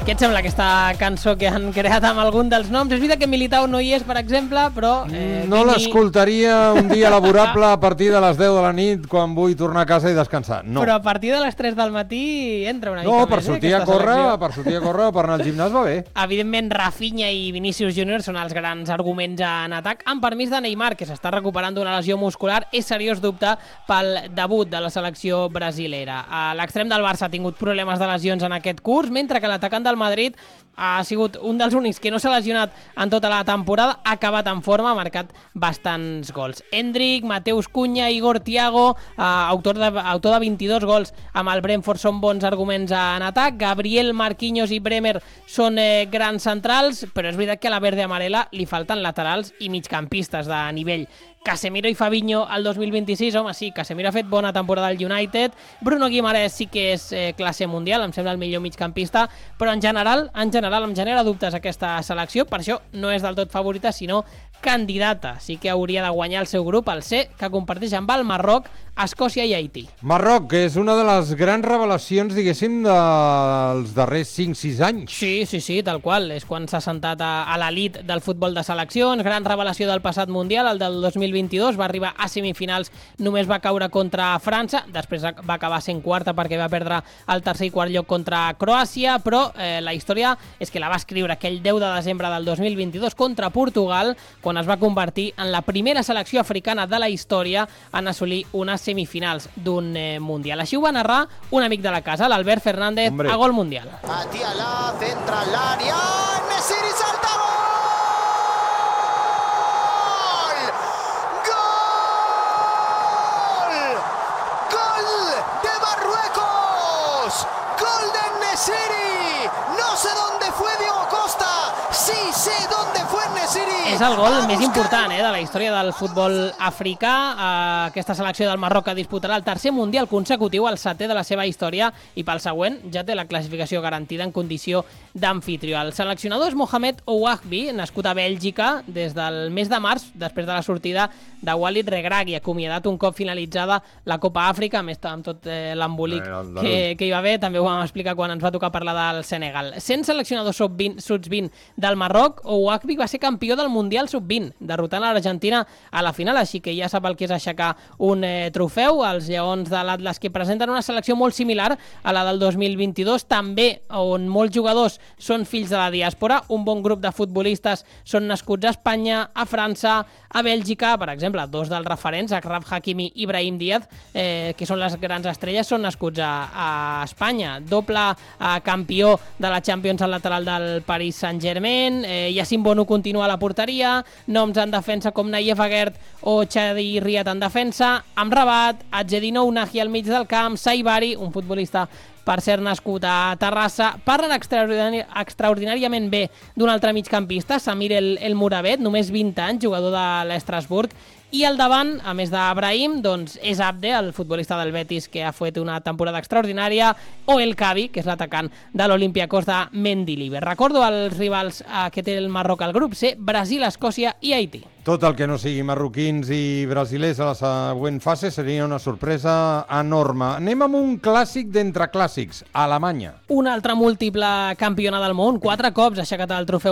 Què et sembla aquesta cançó que han creat amb algun dels noms? És veritat que Militao no hi és, per exemple, però... No l'escoltaria un dia laborable a partir de les 10 de la nit quan vull tornar a casa i descansar. No. Però a partir de les 3 del matí entra una mica No, més. per sortir a córrer, per anar al gimnàs va bé. Evidentment, Rafinha i Vinícius Júnior són els grans arguments en atac. Amb permís de Neymar, que s'està recuperant d'una lesió muscular, és seriós dubte pel debut de la selecció brasilera. L'extrem del Barça ha tingut problemes de lesions en aquest curs, mentre que l'atacant del Madrid ha sigut un dels únics que no s'ha lesionat en tota la temporada, ha acabat en forma, ha marcat bastants gols. Endrick, Mateus Cunha, Igor Thiago, autor de 22 gols amb el Brentford, són bons arguments en atac. Gabriel, Marquinhos i Bremer són grans centrals, però és veritat que a la verde amarela li falten laterals i migcampistes de nivell. Casemiro i Fabinho al 2026, home, sí, Casemiro ha fet bona temporada al United, Bruno Guimarães sí que és classe mundial, em sembla el millor migcampista, però en general em genera dubtes aquesta selecció, per això no és del tot favorita, sinó candidata. Sí que hauria de guanyar el seu grup, el C, que comparteix amb el Marroc, Escòcia i Haití. Marroc, que és una de les grans revelacions, diguéssim, dels darrers 5-6 anys. Sí, tal qual. És quan s'ha sentat a l'elit del futbol de seleccions. Gran revelació del passat Mundial, el del 2022. Va arribar a semifinals, només va caure contra França. Després va acabar sent quarta perquè va perdre el tercer i quart lloc contra Croàcia, però la història és que la va escriure aquell 10 de desembre del 2022 contra Portugal, quan es va convertir en la primera selecció africana de la història en assolir unes semifinals d'un Mundial. Així ho va narrar un amic de la casa, l'Albert Fernández, a Gol Mundial. Atiala, centra al área, Nesiri salta, ¡gol! ¡Gol de Marruecos! ¡Gol de Nesiri! No sé dónde fue Diego Costa, sí sé dónde fue Nesiri. És el gol més important de la història del futbol africà. Aquesta selecció del Marroc disputarà el tercer Mundial consecutiu, el 7è de la seva història, i pel següent ja té la classificació garantida en condició d'amfitrió. El seleccionador és Mohamed Ouahbi, nascut a Bèlgica des del mes de març, després de la sortida de Walid Regragui, acomiadat un cop finalitzada la Copa Àfrica, a més amb tot l'embolic que hi va haver. També ho vam explicar quan ens va tocar parlar del Senegal. Sent seleccionador sub-20 del Marroc, Ouahbi va ser campió del Mundial sub-20, derrotant l'Argentina a la final, així que ja sap el que és aixecar un trofeu. Els lleons de l'Atlas, que presenten una selecció molt similar a la del 2022, també on molts jugadors són fills de la diàspora. Un bon grup de futbolistes són nascuts a Espanya, a França, a Bèlgica. Per exemple, dos dels referents, Achraf Hakimi i Brahim Díaz, que són les grans estrelles, són nascuts a Espanya. Doble campió de la Champions al lateral del Paris Saint-Germain. Yacine Bono continua a la porteria. Noms en defensa com Nayef Aguerd o Chadi Riad en defensa. Amrabat, Adjedino Unahi al mig del camp, Saibari, un futbolista per ser nascut a Terrassa. Parlen extraordinàriament bé d'un altre migcampista, Samir El Mouravet, només 20 anys, jugador de l'Estrasburg. I al davant, a més d'Abrahim, doncs és Abde, el futbolista del Betis, que ha fet una temporada extraordinària, o El Kabi, que és l'atacant de l'Olympiacos de Mendilibar. Recordo els rivals que té el Marroc al grup C: Brasil, Escòcia i Haití. Tot el que no sigui marroquins i brasilers a la següent fase seria una sorpresa enorme. Anem amb un clàssic d'entre clàssics, Alemanya. Una altra múltiple campiona del món, 4 cops ha aixecat el trofeu